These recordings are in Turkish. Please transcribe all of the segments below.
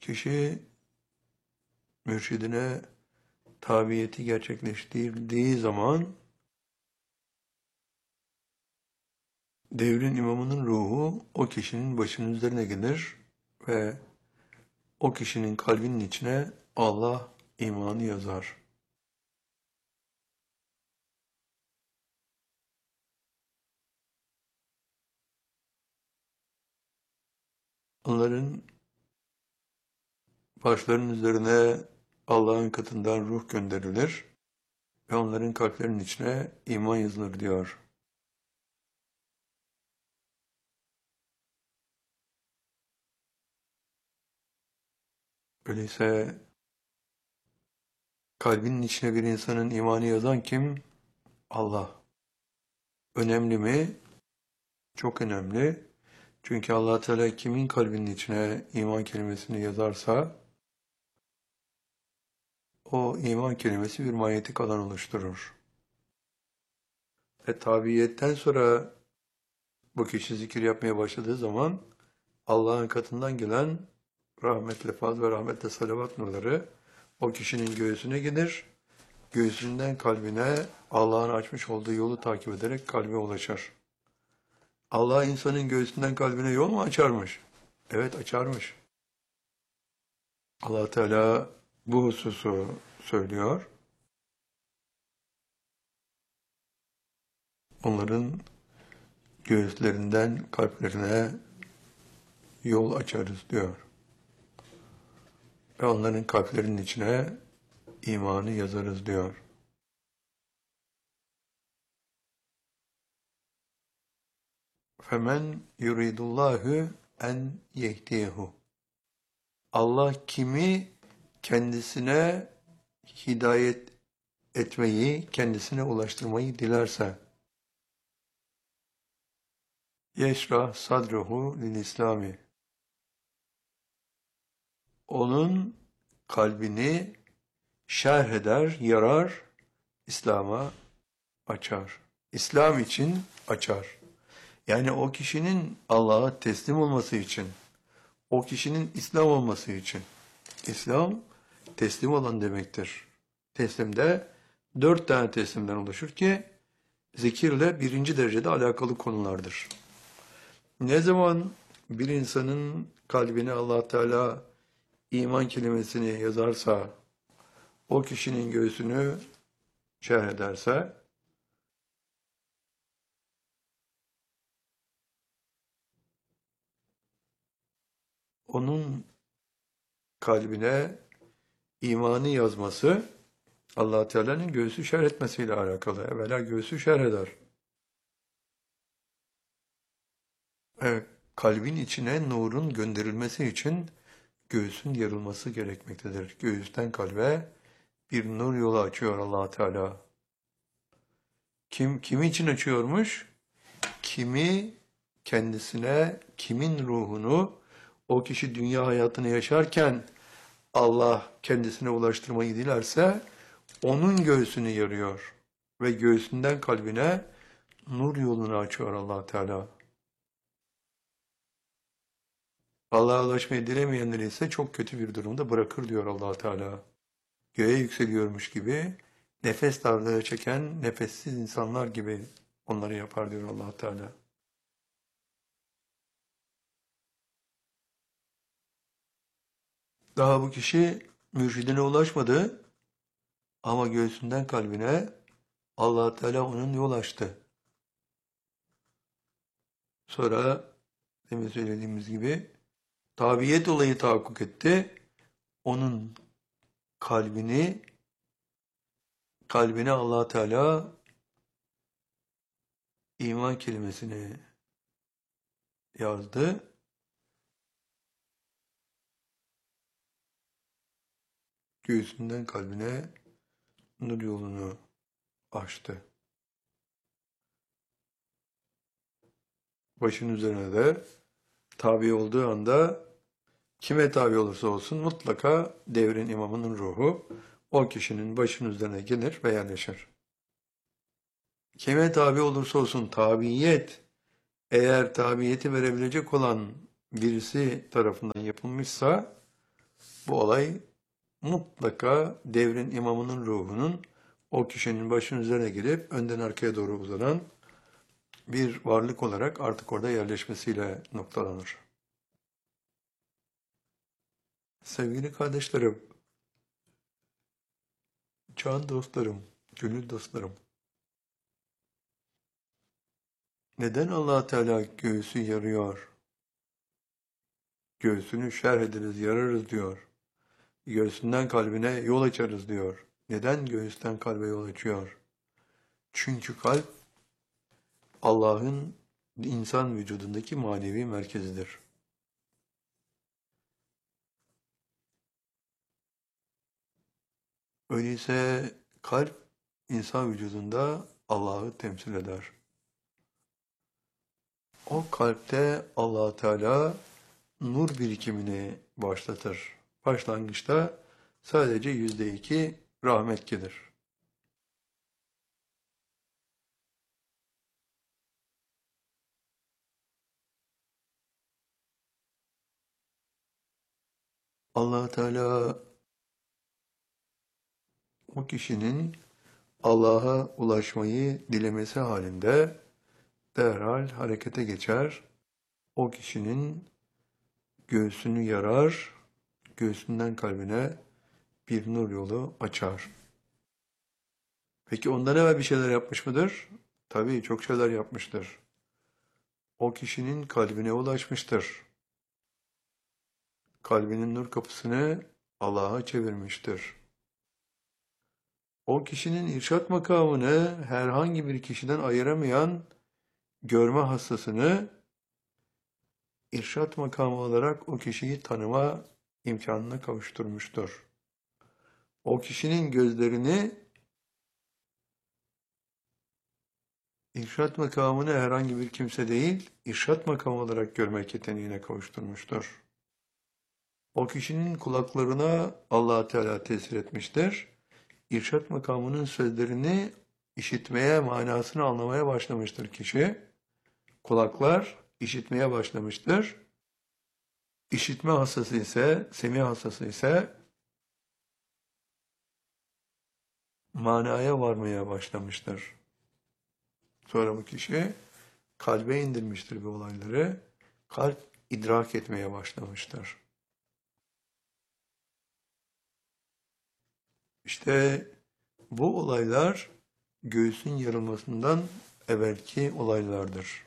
Kişi mürşidine tabiyeti gerçekleştirdiği zaman devrin imamının ruhu o kişinin başının üzerine gelir ve o kişinin kalbinin içine Allah imanı yazar. Onların başlarının üzerine Allah'ın katından ruh gönderilir ve onların kalplerinin içine iman yazılır diyor. Öyleyse kalbinin içine bir insanın imanı yazan kim? Allah. Önemli mi? Çok önemli. Çünkü Allah Teala kimin kalbinin içine iman kelimesini yazarsa o iman kelimesi bir manyetik alan oluşturur. Tabiiyetten sonra bu kişi zikir yapmaya başladığı zaman Allah'ın katından gelen rahmetle faz ve rahmetle salavat nurları o kişinin göğsüne gelir. Göğsünden kalbine Allah'ın açmış olduğu yolu takip ederek kalbe ulaşır. Allah insanın göğsünden kalbine yol mu açarmış? Evet, açarmış. Allah Teala bu hususu söylüyor. Onların göğüslerinden kalplerine yol açarız diyor. Ve onların kalplerinin içine imanı yazarız diyor. Femen yuridullahu en yehdiyehu. Allah kimi kendisine hidayet etmeyi, kendisine ulaştırmayı dilerse yeşrah sadruhu lil İslami. Onun kalbini şerh eder, yarar, İslam'a açar. İslam için açar. Yani o kişinin Allah'a teslim olması için, o kişinin İslam olması için. İslam teslim olan demektir. Teslimde 4 tane teslimden oluşur ki zikirle birinci derecede alakalı konulardır. Ne zaman bir insanın kalbine Allah Teala iman kelimesini yazarsa, o kişinin göğsünü şerh ederse, onun kalbine imanı yazması Allah Teala'nın göğsü şerh etmesiyle alakalı. Evvela göğsü şerh eder. Evet, kalbin içine nurun gönderilmesi için göğsün yarılması gerekmektedir. Göğüsten kalbe bir nur yolu açıyor Allah Teala. Kimi için açıyormuş? Kimi kendisine, kimin ruhunu o kişi dünya hayatını yaşarken Allah kendisine ulaştırmayı dilerse onun göğsünü yarıyor ve göğsünden kalbine nur yolunu açıyor Allah Teala. Allah'a ulaşmayı dilemeyenleri ise çok kötü bir durumda bırakır diyor Allah Teala. Göğe yükseliyormuş gibi nefes darlığı çeken nefessiz insanlar gibi onları yapar diyor Allah Teala. Daha bu kişi mürşidine ulaşmadı ama göğsünden kalbine Allah Teala onun yol açtı. Sonra demin söylediğimiz gibi tabiyet olayı tahakkuk etti. Onun kalbine Allah Teala iman kelimesini yazdı. Göğsünden kalbine nur yolunu açtı. Başın üzerine de tabi olduğu anda kime tabi olursa olsun mutlaka devrin imamının ruhu o kişinin başının üzerine gelir ve yerleşir. Kime tabi olursa olsun tabiyet, eğer tabiyeti verebilecek olan birisi tarafından yapılmışsa Bu olay mutlaka devrin imamının ruhunun o kişinin başının üzerine gelip önden arkaya doğru uzanan bir varlık olarak artık orada yerleşmesiyle noktalanır. Sevgili kardeşlerim, can dostlarım, gönül dostlarım, neden Allah Teala göğsü yarıyor? Göğsünü şerh ederiz, yararız diyor. Göğsünden kalbine yol açarız diyor. Neden göğüsten kalbe yol açıyor? Çünkü kalp Allah'ın insan vücudundaki manevi merkezidir. Öyleyse kalp insan vücudunda Allah'ı temsil eder. O kalpte Allah Teala nur birikimini başlatır. Başlangıçta sadece %2 rahmet gelir. Allah Teala o kişinin Allah'a ulaşmayı dilemesi halinde derhal harekete geçer. O kişinin göğsünü yarar, göğsünden kalbine bir nur yolu açar. Peki ondan evvel bir şeyler yapmış mıdır? Tabii çok şeyler yapmıştır. O kişinin kalbine ulaşmıştır. Kalbinin nur kapısını Allah'a çevirmiştir. O kişinin irşat makamını herhangi bir kişiden ayıramayan görme hassasını irşat makamı olarak o kişiyi tanıma imkanına kavuşturmuştur. O kişinin gözlerini irşat makamını herhangi bir kimse değil, irşat makamı olarak görmek yeteneğine kavuşturmuştur. O kişinin kulaklarına Allah Teala tesir etmiştir. İrşat makamının sözlerini işitmeye, manasını anlamaya başlamıştır kişi. Kulaklar işitmeye başlamıştır. İşitme hastası ise, semi hastası ise manaya varmaya başlamıştır. Sonra bu kişi kalbe indirmiştir bu olayları. Kalp idrak etmeye başlamıştır. İşte bu olaylar göğsün yarılmasından evvelki olaylardır.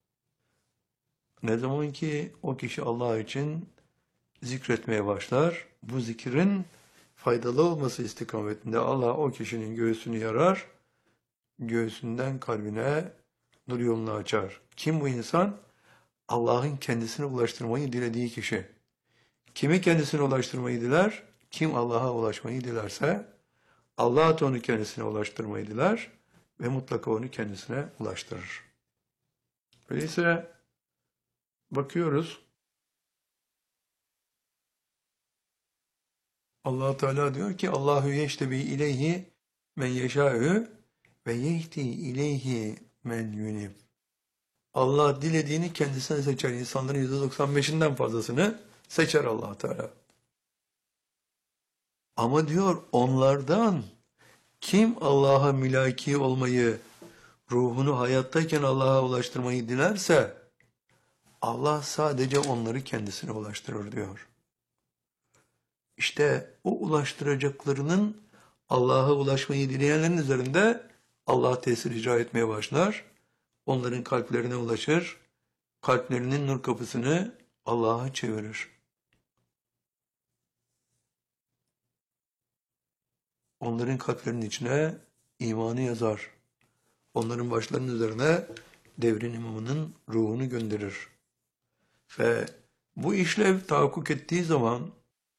Ne zaman ki o kişi Allah için zikretmeye başlar, bu zikrin faydalı olması istikametinde Allah o kişinin göğsünü yarar, göğsünden kalbine nur yolunu açar. Kim bu insan? Allah'ın kendisine ulaştırmayı dilediği kişi. Kimi kendisine ulaştırmayı diler? Kim Allah'a ulaşmayı dilerse, Allah da onu kendisine ulaştırmayı diler ve mutlaka onu kendisine ulaştırır. Öyleyse bakıyoruz, Allah Teala diyor ki Allahu yeştebi ileyhi men yeşâ'ü ve yehdi ileyhi men yunib. Allah dilediğini kendisine seçer. İnsanların %95'inden fazlasını seçer Allah Teala. Ama diyor onlardan kim Allah'a mülaki olmayı, ruhunu hayattayken Allah'a ulaştırmayı dilerse Allah sadece onları kendisine ulaştırır diyor. İşte o ulaştıracaklarının Allah'a ulaşmayı dileyenlerin üzerinde Allah tesir icra etmeye başlar. Onların kalplerine ulaşır. Kalplerinin nur kapısını Allah'a çevirir. Onların kalplerinin içine imanı yazar. Onların başlarının üzerine devrin imamının ruhunu gönderir. Ve bu işlev tahakkuk ettiği zaman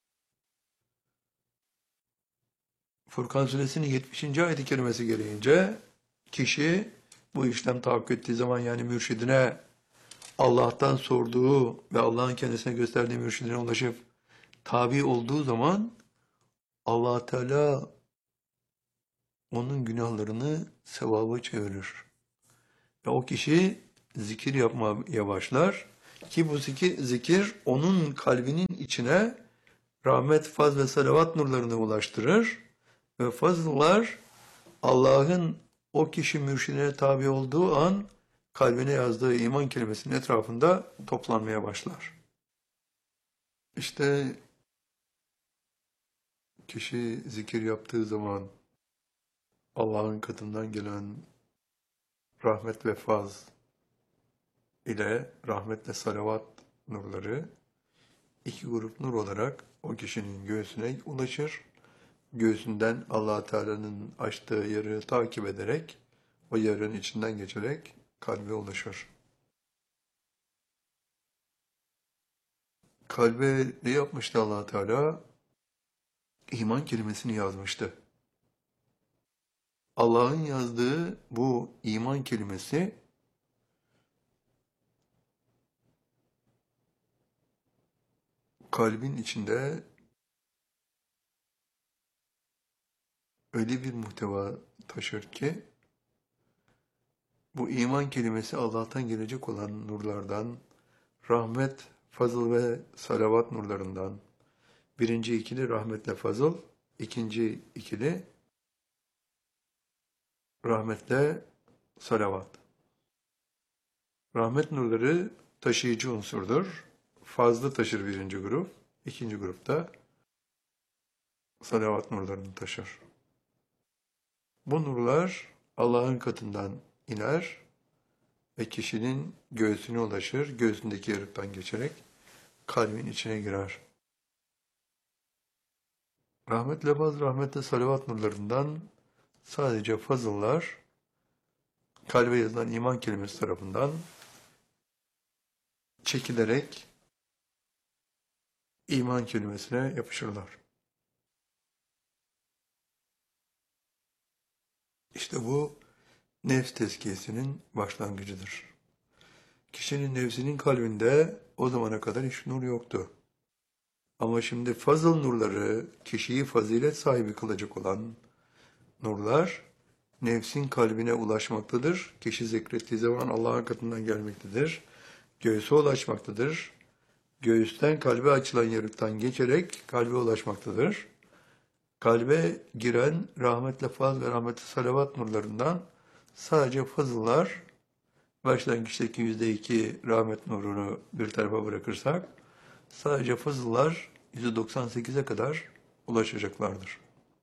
Furkan Suresinin 70. ayet-i kerimesi gereğince kişi bu işlem tahakkuk ettiği zaman yani mürşidine Allah'tan sorduğu ve Allah'ın kendisine gösterdiği mürşidine ulaşıp tabi olduğu zaman Allah Teala onun günahlarını sevaba çevirir. Ve o kişi zikir yapmaya başlar ki bu zikir onun kalbinin içine rahmet, faz ve salavat nurlarına ulaştırır ve fazıllar Allah'ın o kişi mürşidine tabi olduğu an kalbine yazdığı iman kelimesinin etrafında toplanmaya başlar. İşte kişi zikir yaptığı zaman Allah'ın katından gelen rahmet ve faz ile rahmetle salavat nurları iki grup nur olarak o kişinin göğsüne ulaşır. Göğsünden Allah Teala'nın açtığı yarığı takip ederek o yarığın içinden geçerek kalbe ulaşır. Kalbe ne yapmıştı Allah Teala? İman kelimesini yazmıştı. Allah'ın yazdığı bu iman kelimesi kalbin içinde öyle bir muhteva taşır ki bu iman kelimesi Allah'tan gelecek olan nurlardan, rahmet, fazıl ve salavat nurlarından. Birinci ikili rahmetle fazıl, ikinci ikili rahmetle salavat. Rahmet nurları taşıyıcı unsurdur. Fazlı taşır birinci grup, ikinci grupta salavat nurlarını taşır. Bu nurlar Allah'ın katından iner ve kişinin göğsüne ulaşır, göğsündeki yarıktan geçerek kalbin içine girer. Rahmetle faz, rahmetle salavat nurlarından sadece fazıllar kalbe yazılan iman kelimesi tarafından çekilerek iman kelimesine yapışırlar. İşte bu nefs tezkiyesinin başlangıcıdır. Kişinin nefsinin kalbinde o zamana kadar hiç nur yoktu. Ama şimdi fazıl nurları, kişiyi fazilet sahibi kılacak olan nurlar, nefsin kalbine ulaşmaktadır. Kişi zikrettiği zaman Allah'ın katından gelmektedir. Göğüse ulaşmaktadır. Göğüsten kalbe açılan yarıktan geçerek kalbe ulaşmaktadır. Kalbe giren rahmetle faz ve rahmetle salavat nurlarından sadece fazıllar, başlangıçtaki %2 rahmet nurunu bir tarafa bırakırsak, sadece fazıllar %98'e kadar ulaşacaklardır.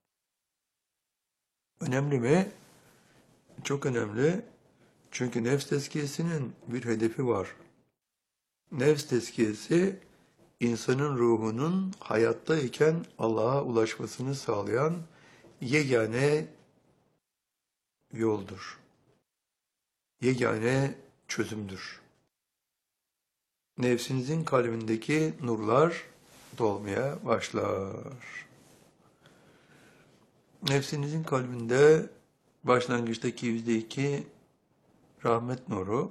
Önemli mi? Çok önemli. Çünkü nefs tezkiyesinin bir hedefi var. Nefs tezkiyesi, insanın ruhunun hayattayken Allah'a ulaşmasını sağlayan yegane yoldur. Yegane çözümdür. Nefsinizin kalbindeki nurlar dolmaya başlar. Nefsinizin kalbinde başlangıçtaki %2 rahmet nuru,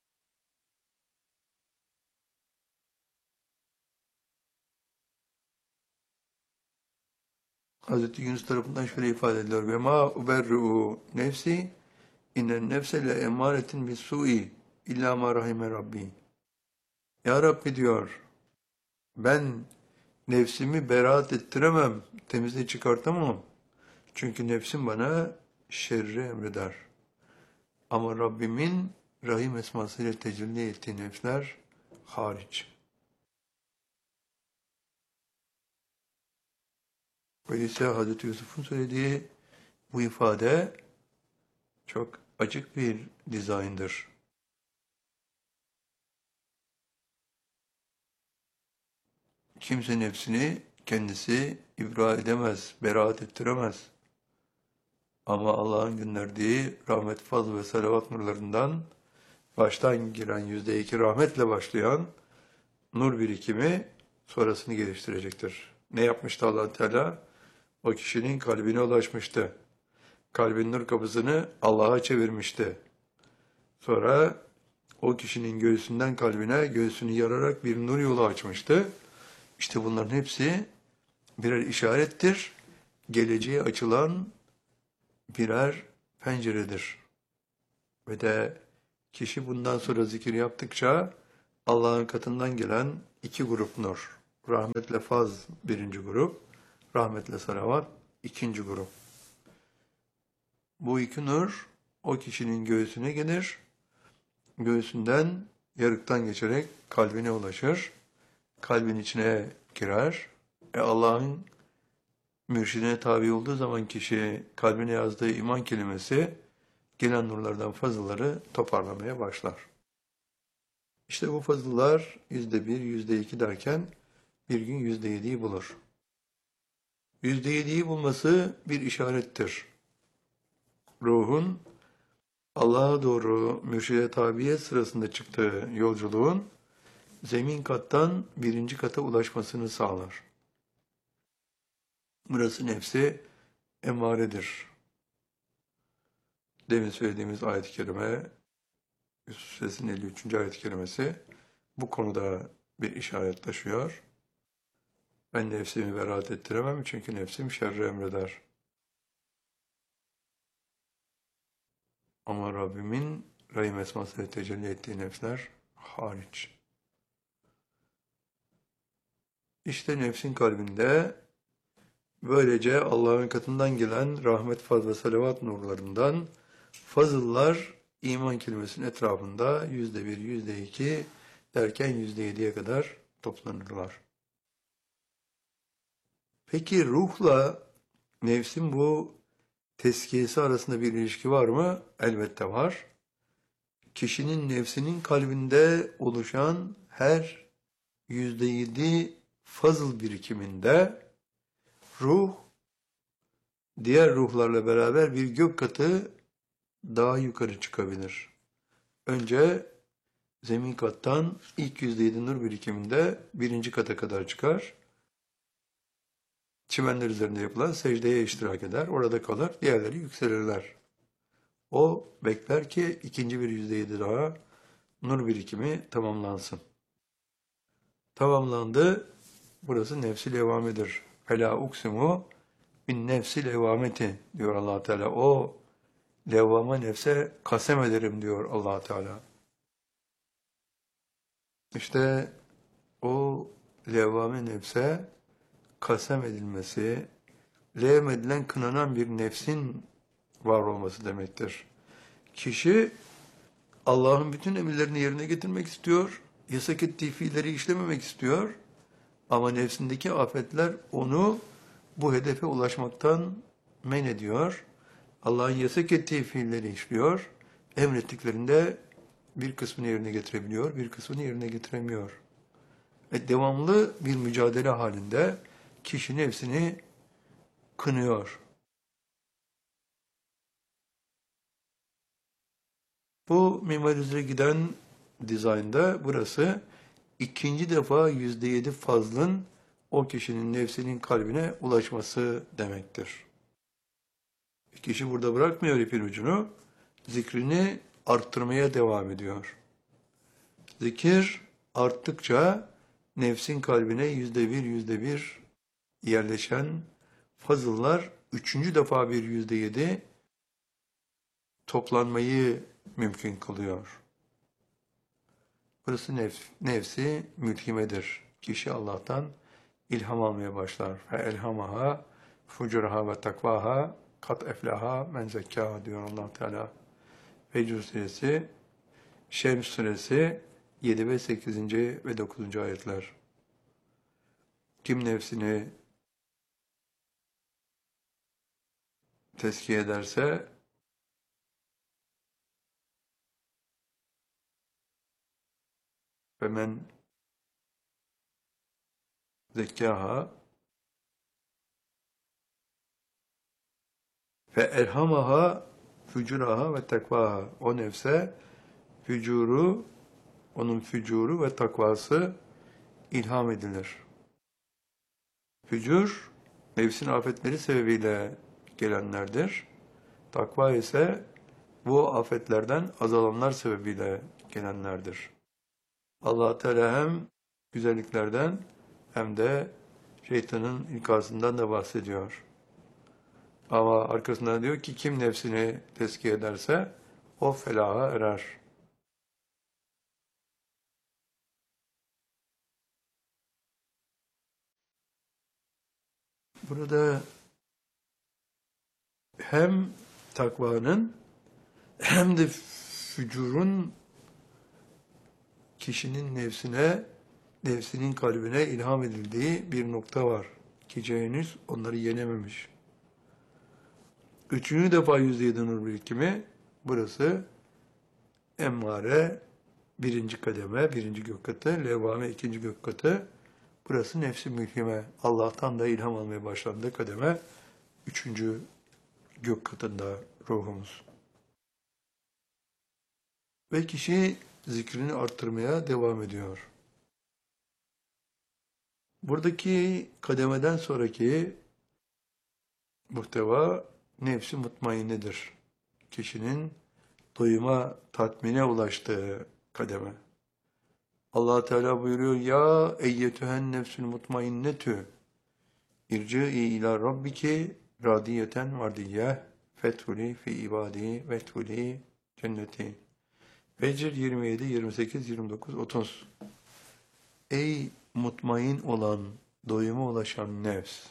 Hz. Yunus tarafından şöyle ifade ediliyor. Ve ma uberru nefsi innen nefse le emaretin bis su'i illa ma rahime rabbi. Ya Rabbi diyor, ben nefsimi beraat ettiremem, temizliği çıkartamam. Çünkü nefsim bana şerri emreder. Ama Rabbimin Rahim esmasıyla tecelli ettiği nefsler hariç. Öyleyse Hazreti Yusuf'un söylediği bu ifade çok açık bir dizayndır. Kimse nefsini kendisi ibra edemez, beraat ettiremez. Ama Allah'ın gönderdiği rahmet, fazl ve salavat nurlarından baştan giren %2 rahmetle başlayan nur birikimi sonrasını geliştirecektir. Ne yapmıştı Allah Teala? O kişinin kalbine ulaşmıştı. Kalbin nur kapısını Allah'a çevirmişti. Sonra o kişinin göğsünden kalbine göğsünü yararak bir nur yolu açmıştı. İşte bunların hepsi birer işarettir. Geleceğe açılan birer penceredir. Ve de kişi bundan sonra zikir yaptıkça Allah'ın katından gelen iki grup nur. rahmetle faz birinci grup, rahmetle salavat ikinci grup. Bu iki nur o kişinin göğsüne gelir, göğsünden yarıktan geçerek kalbine ulaşır, kalbin içine girer. Allah'ın mürşidine tabi olduğu zaman kişi kalbine yazdığı iman kelimesi gelen nurlardan fazlaları toparlamaya başlar. İşte bu fazlalar %1, %2 derken bir gün %7'yi bulur. %7'yi bulması bir işarettir. Ruhun Allah'a doğru mürşide tabiyet sırasında çıktığı yolculuğun zemin kattan birinci kata ulaşmasını sağlar. Burası nefsi emmaredir. Demin söylediğimiz ayet-i kerime, Yusuf Suresinin 53. ayet-i kerimesi bu konuda bir işaret taşıyor. Ben nefsimi beraat ettiremem çünkü nefsim şerri emreder. Ama Rabbimin Rahim esmasıyla tecelli ettiği nefsler hariç. İşte nefsin kalbinde böylece Allah'ın katından gelen rahmet, faz ve salavat nurlarından fazıllar iman kelimesinin etrafında %1, %2 derken %7'ye kadar toplanırlar. Peki ruhla nefsin bu tezkiyesi arasında bir ilişki var mı? Elbette var. Kişinin nefsinin kalbinde oluşan her %7 fazıl birikiminde ruh diğer ruhlarla beraber bir gök katı daha yukarı çıkabilir. Önce zemin kattan ilk %7 nur birikiminde birinci kata kadar çıkar. Çimenler üzerinde yapılan secdeye iştirak eder. Orada kalır. Diğerleri yükselirler. O bekler ki ikinci bir %7 daha nur birikimi tamamlansın. Tamamlandı. Burası nefsi levamedir. Fela uksimu bin nefsi levameti diyor Allah Teala. O levvama nefse kasem ederim diyor Allah Teala. İşte o levvame nefse kasem edilmesi, levm edilen kınanan bir nefsin var olması demektir. Kişi Allah'ın bütün emirlerini yerine getirmek istiyor, yasak ettiği fiilleri işlememek istiyor ama nefsindeki afetler onu bu hedefe ulaşmaktan men ediyor. Allah'ın yasak ettiği fiilleri işliyor, emrettiklerinde bir kısmını yerine getirebiliyor, bir kısmını yerine getiremiyor. Devamlı bir mücadele halinde kişi nefsini kınıyor. Bu minvalüze giden dizaynda burası ikinci defa %7 fazlın o kişinin nefsinin kalbine ulaşması demektir. Kişi burada bırakmıyor ipin ucunu, zikrini arttırmaya devam ediyor. Zikir arttıkça nefsin kalbine %1 yerleşen fazıllar üçüncü defa bir %7 toplanmayı mümkün kılıyor. Burası nefsi mülhimedir. Kişi Allah'tan ilham almaya başlar. Fe elhamaha fucuraha ve takvaha kat eflaha men zekkaha diyor Allah Teala. Fecr suresi, Şems suresi 7 ve 8. ve 9. ayetler. Kim nefsini tezkiye ederse ve men zekkaha ve elhamaha fücuraha ve takvaha. O nefse fücuru, onun fücuru ve takvası ilham edilir. Fücur, nefsin afetleri sebebiyle gelenlerdir. Takva ise bu afetlerden azalanlar sebebiyle gelenlerdir. Allah Teala hem güzelliklerden hem de şeytanın ikazından da bahsediyor. Ama arkasından diyor ki kim nefsini tezkiye ederse o felaha erer. burada hem takvanın hem de fücurun kişinin nefsinin kalbine ilham edildiği bir nokta var. Ki henüz onları yenememiş. Üçüncü defa %7 nur birikimi, burası emmare birinci kademe, birinci gök katı, levvame ikinci gök katı. Burası nefsi mülhime, Allah'tan da ilham almaya başlandığı kademe, üçüncü gök katında ruhumuz. Ve kişi zikrini arttırmaya devam ediyor. Buradaki kademeden sonraki muhteva nefsi mutmainnedir. Kişinin doyuma, tatmine ulaştığı kademe. Allah Teala buyuruyor: Ya eyyetühen nefsül mutmainnetü irci'i ila rabbiki radiyeten mardiyye fethuli fi ibadi vethuli cenneti. Fecr 27, 28, 29, 30. Ey mutmain olan, doyuma ulaşan nefs.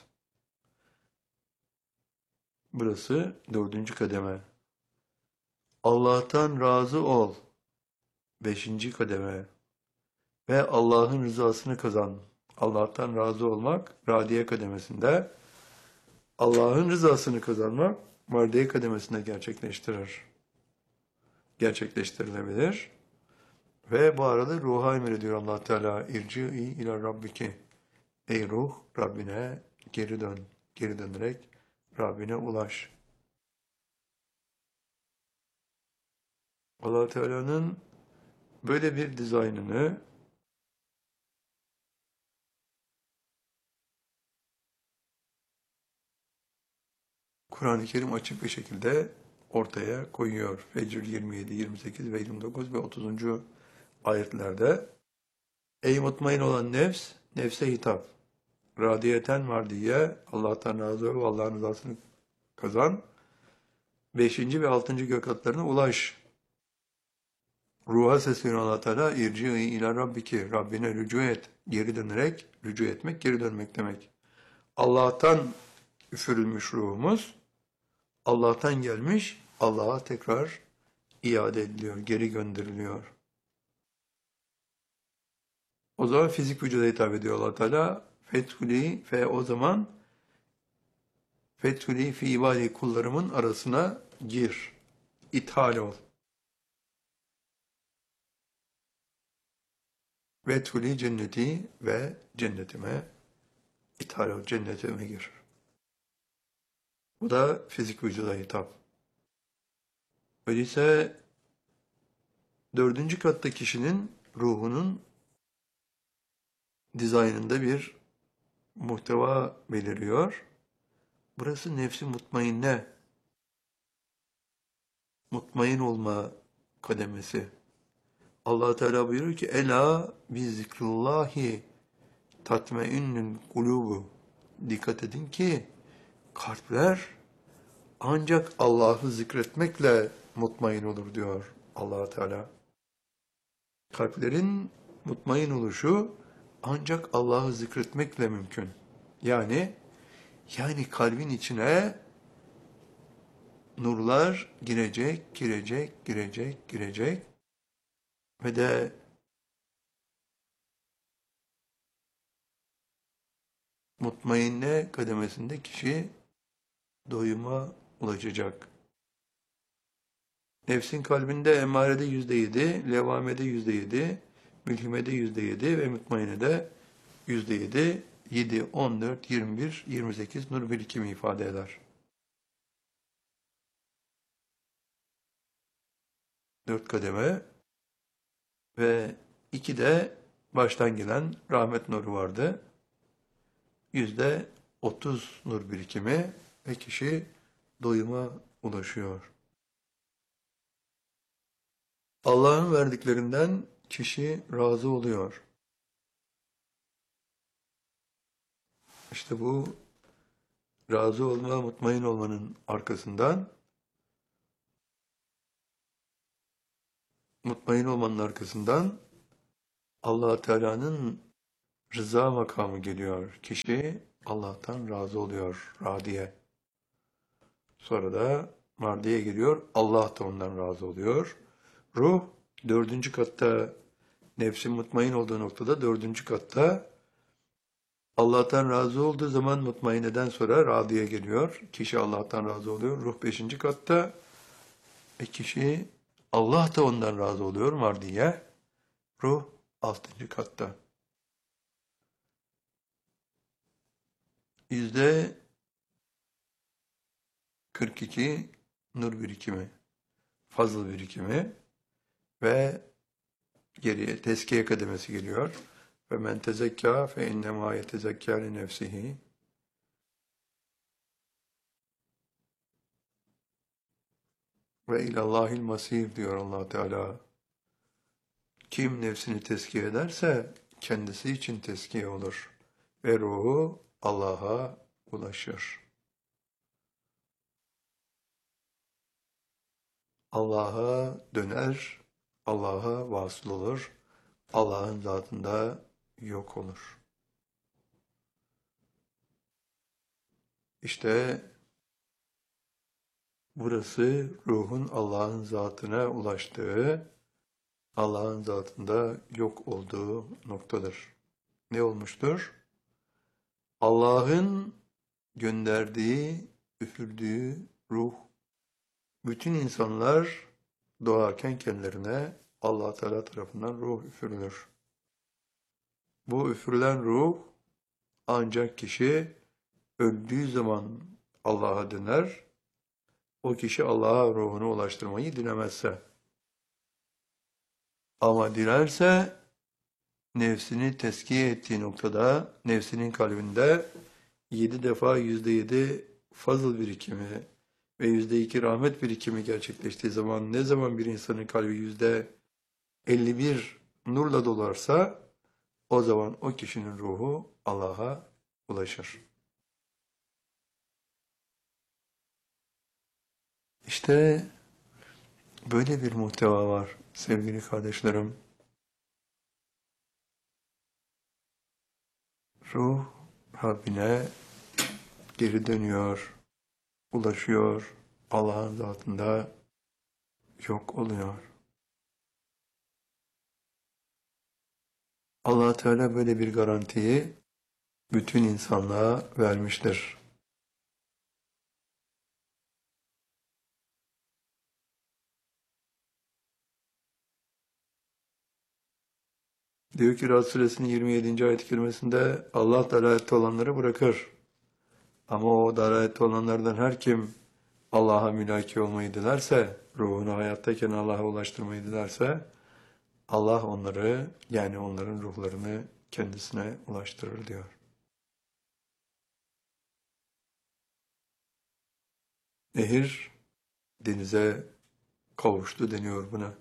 Burası dördüncü kademe. Allah'tan razı ol. Beşinci kademe. Ve Allah'ın rızasını kazan. Allah'tan razı olmak radiye kademesinde. Allah'ın rızasını kazanmak mardiye kademesinde gerçekleştirilebilir. Ve bu arada ruha emrediyor Allah Teala: İrci'i ila rabbiki. Ey ruh, Rabbine geri dön. Geri dönerek Rabbine ulaş. Allah Teala'nın böyle bir dizaynını Kur'an-ı Kerim açık bir şekilde ortaya koyuyor. Fecr 27, 28 ve 29 ve 30. ayetlerde. Ey mutmain olan nefs, nefse hitap. Radiyeten mardiye, Allah'tan razı ol, Allah'ın rızasını kazan. 5. ve 6. gök katlarına ulaş. Ruha sesleniyor Allah Teala: İrci'i ila rabbiki. Rabbine rücu et. Geri dönerek, rücu etmek, geri dönmek demek. Allah'tan üfürülmüş ruhumuz, Allah'tan gelmiş, Allah'a tekrar iade ediliyor, geri gönderiliyor. O zaman fizik vücuda hitap ediyor Allah Teala. Fethuli fe o zaman fethuli fi ibadi, kullarımın arasına gir. İthal ol. Fethuli cenneti ve cennetime ithal ol, cennetime gir. Bu da fizik vücuda hitap. Öyleyse dördüncü katta kişinin ruhunun dizaynında bir muhteva beliriyor. Burası nefsi mutmainne, mutmain olma kademesi. Allah Teala buyuruyor ki: Ela bi zikrullahi tatmeinnül kulubu. Dikkat edin ki kalpler ancak Allah'ı zikretmekle mutmain olur diyor Allah Teala. Kalplerin mutmain oluşu ancak Allah'ı zikretmekle mümkün. Yani kalbin içine nurlar girecek ve de mutmainne kademesinde kişi doyuma ulaşacak. Nefsin kalbinde emmarede %7, levamede %7, mülhimede %7 ve mutmainede %7, 7, 14, 21, 28 nur birikimi ifade eder. 4 kademe ve 2 de baştan gelen rahmet nuru vardı. %30 nur birikimi ve kişi doyuma ulaşıyor. Allah'ın verdiklerinden kişi razı oluyor. İşte bu razı olma, mutmain olmanın arkasından, Allah Teala'nın rıza makamı geliyor. Kişi Allah'tan razı oluyor. Radiye. Sonra da mardiye giriyor. Allah da ondan razı oluyor. Ruh dördüncü katta, nefsin mutmain olduğu noktada dördüncü katta, Allah'tan razı olduğu zaman mutmaineden sonra radiye geliyor. Kişi Allah'tan razı oluyor. Ruh beşinci katta. Kişi Allah da ondan razı oluyor. Mardiye. Ruh altıncı katta. Yüzde 42 nur birikimi, fazıl birikimi ve geriye tezkiye kademesi geliyor. Ve men tezekka fe innemâ yetezekkâ li nefsihi. Ve ilallahil masir diyor Allah Teala. Kim nefsini tezkiye ederse kendisi için tezkiye olur ve ruhu Allah'a ulaşır. Allah'a döner, Allah'a vasıl olur, Allah'ın zatında yok olur. İşte burası ruhun Allah'ın zatına ulaştığı, Allah'ın zatında yok olduğu noktadır. Ne olmuştur? Allah'ın gönderdiği, üfürdüğü ruh. Bütün insanlar doğarken kendilerine Allah Teala tarafından ruh üfürülür. Bu üfürülen ruh ancak kişi öldüğü zaman Allah'a döner, o kişi Allah'a ruhunu ulaştırmayı dilemezse. Ama dilerse nefsini tezkiye ettiği noktada, nefsinin kalbinde 7 defa %7 fazıl birikimi ve %2 rahmet birikimi gerçekleştiği zaman, ne zaman bir insanın kalbi %51 nurla dolarsa, o zaman o kişinin ruhu Allah'a ulaşır. İşte böyle bir muhteva var sevgili kardeşlerim. Ruh Rabbine geri dönüyor, ulaşıyor, Allah'ın zatında yok oluyor. Allah Teala böyle bir garantiyi bütün insanlığa vermiştir. Diyor ki Rad Suresinin 27. ayet-i kerimesinde Allah dalalette olanları bırakır. Ama o dalalette olanlardan her kim Allah'a mülaki olmayı dilerse, ruhunu hayattayken Allah'a ulaştırmayı dilerse, Allah onları, yani onların ruhlarını kendisine ulaştırır diyor. Nehir denize kavuştu deniyor buna.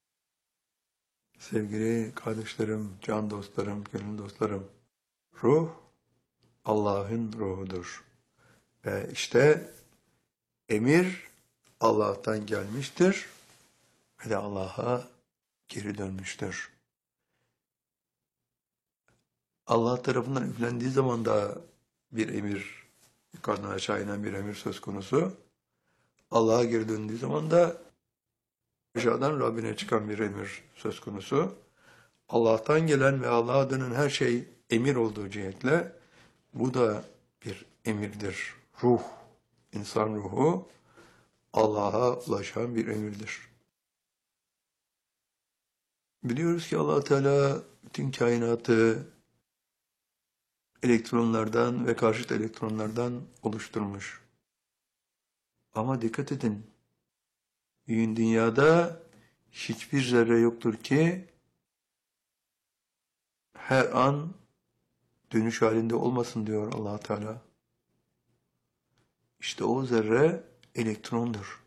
Sevgili kardeşlerim, can dostlarım, gönül dostlarım, ruh Allah'ın ruhudur. Ve işte emir Allah'tan gelmiştir ve de Allah'a geri dönmüştür. Allah tarafından üflendiği zaman da bir emir, yukarıdan aşağı inen bir emir söz konusu. Allah'a geri döndüğü zaman da aşağıdan Rabbine çıkan bir emir söz konusu. Allah'tan gelen ve Allah'a dönen her şey emir olduğu cihetle bu da bir emirdir. Ruh, insan ruhu Allah'a ulaşan bir emirdir. Biliyoruz ki Allah Teala bütün kainatı elektronlardan ve karşıt elektronlardan oluşturmuş. Ama dikkat edin, dünyada hiçbir zerre yoktur ki her an dönüş halinde olmasın diyor Allah Teala. İşte o zerre elektrondur.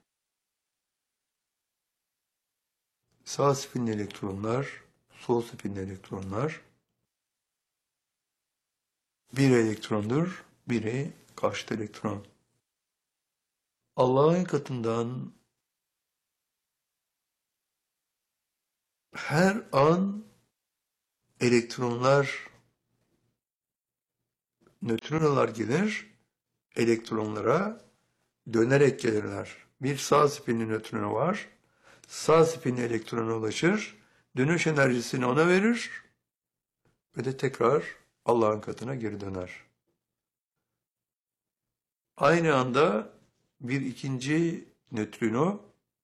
Sağ spinli elektronlar, sol spinli elektronlar. Bir elektrondur, biri karşıt elektron. Allah'ın katından her an elektronlar nötrinolar gelir elektronlara, dönerek gelirler. Bir sağ spinli nötrino var. Sağ spinli elektrona ulaşır. Dönüş enerjisini ona verir ve de tekrar Allah'ın katına geri döner. Aynı anda bir ikinci nötrino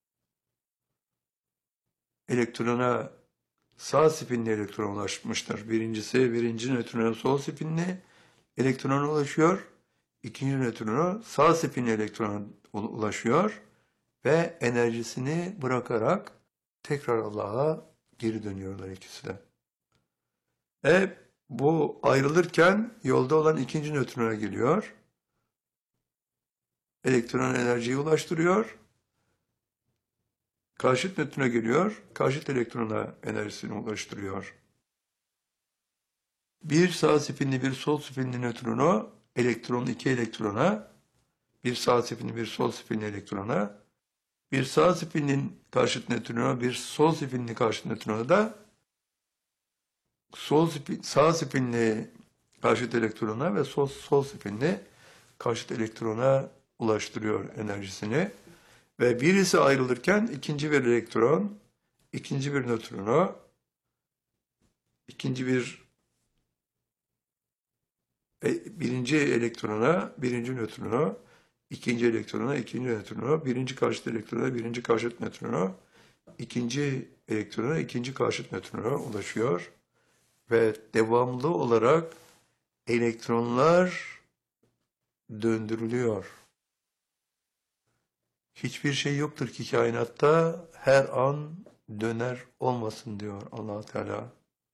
elektrona, sağ spinli elektrona ulaşmıştır. Birinci nötrino sol spinli elektrona ulaşıyor. İkinci nötrino sağ spinli elektrona ulaşıyor ve enerjisini bırakarak tekrar Allah'a geri dönüyorlar ikisi de. Bu ayrılırken yolda olan ikinci nötrona geliyor. Elektron enerjiyi ulaştırıyor. Karşıt nötrona geliyor. Karşıt elektrona enerjisini ulaştırıyor. Bir sağ spinli bir sol spinli nötronu iki elektrona, bir sağ spinli bir sol spinli elektrona, bir sağ spinnin karşıt nötronu bir sol spinli karşıt nötronu da sağ spinli karşıt elektrona ve sol spinli karşıt elektrona ulaştırıyor enerjisini. Ve birisi ayrılırken ikinci bir elektron, ikinci bir nötronu, birinci elektrona, birinci nötronu, ikinci elektrona, ikinci nötronu, birinci karşıt elektrona, birinci karşıt nötronu, ikinci elektrona, ikinci karşıt nötrona ulaşıyor. Ve devamlı olarak elektronlar döndürülüyor. Hiçbir şey yoktur ki kainatta her an döner olmasın diyor Allah Teala.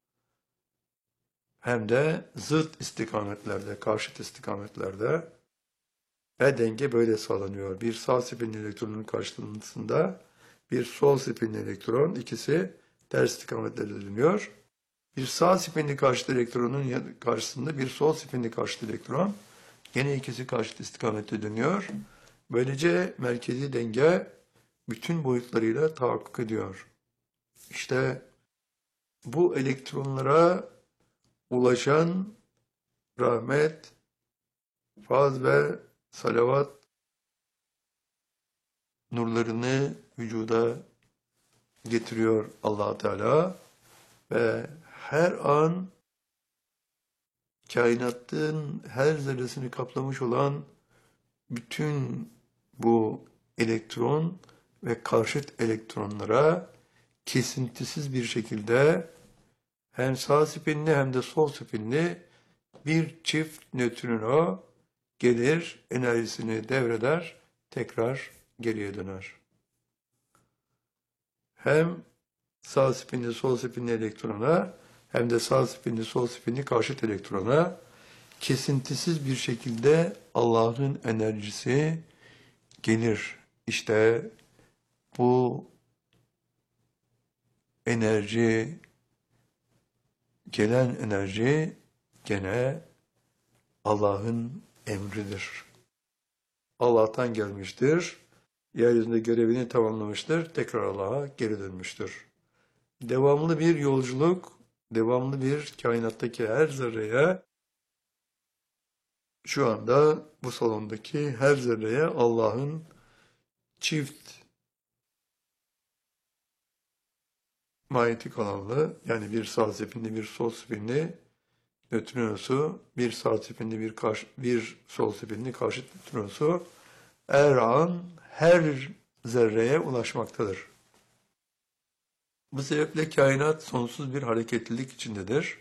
Hem de zıt istikametlerde, karşıt istikametlerde ve denge böyle sağlanıyor. Bir sağ spinli elektronun karşısında bir sol spinli elektron, ikisi ters istikametlerde dönüyor. Bir sağ spinli karşıt elektronun karşısında bir sol spinli karşıt elektron, gene ikisi karşıt istikamette dönüyor. Böylece merkezi denge bütün boyutlarıyla tahakkuk ediyor. İşte bu elektronlara ulaşan rahmet, faz ve salavat nurlarını vücuda getiriyor Allah Teala ve her an kainatın her zerresini kaplamış olan bütün bu elektron ve karşıt elektronlara kesintisiz bir şekilde hem sağ spinli hem de sol spinli bir çift nötrino gelir, enerjisini devreder, tekrar geriye döner. Hem sağ spinli sol spinli elektrona hem de sağ spinli sol spinli karşıt elektrona kesintisiz bir şekilde Allah'ın enerjisi gelir. İşte bu enerji, gelen enerji gene Allah'ın emridir. Allah'tan gelmiştir. Yeryüzünde görevini tamamlamıştır. Tekrar Allah'a geri dönmüştür. Devamlı bir yolculuk, devamlı bir kainattaki her zerreye, şu anda bu salondaki her zerreye Allah'ın çift manyetik alanlı, yani bir sağ spinli bir sol spinli nötrinosu, bir sağ spinli bir sol spinli karşıt nötrinosu her an her zerreye ulaşmaktadır. Bu sebeple kainat sonsuz bir hareketlilik içindedir.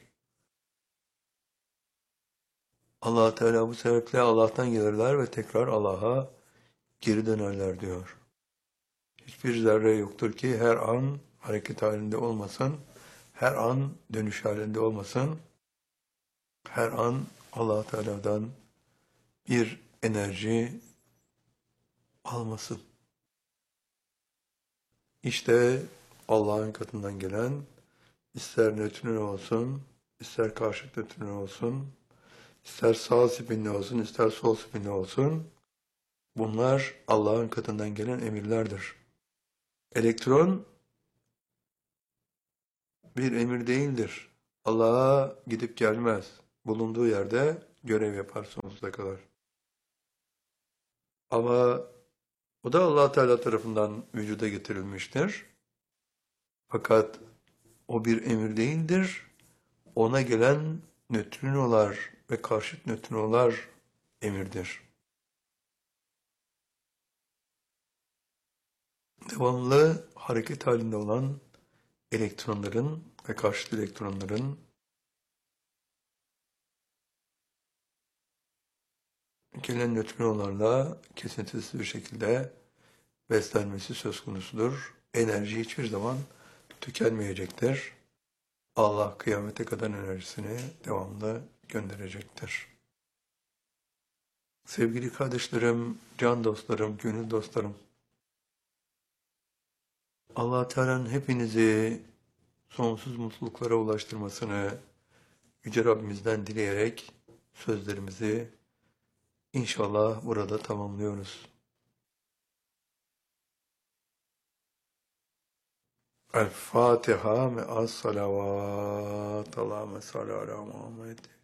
Allah Teala bu sebeple Allah'tan gelirler ve tekrar Allah'a geri dönerler diyor. Hiçbir zerre yoktur ki her an hareket halinde olmasın, her an dönüş halinde olmasın, her an Allah Teala'dan bir enerji almasın. İşte Allah'ın katından gelen, ister nötrino olsun, ister karşıt nötrino olsun, ister sağ spinli olsun, ister sol spinli olsun, bunlar Allah'ın katından gelen emirlerdir. Elektron bir emir değildir. Allah'a gidip gelmez. Bulunduğu yerde görev yapar sonsuza kadar. Ama o da Allah Teala tarafından vücuda getirilmiştir. Fakat o bir emir değildir. Ona gelen nötrinolar ve karşıt nötrinolar emirdir. Devamlı hareket halinde olan elektronların ve karşıt elektronların gelen nötrinolarla kesintisiz bir şekilde beslenmesi söz konusudur. Enerji hiçbir zaman tükenmeyecektir. Allah kıyamete kadar enerjisini devamlı gönderecektir. Sevgili kardeşlerim, can dostlarım, gönül dostlarım, Allah Teala'nın hepinizi sonsuz mutluluklara ulaştırmasını Yüce Rabbimizden dileyerek sözlerimizi inşallah burada tamamlıyoruz. El Fatiha me'as salavat. Allahümme salli ala Muhammed.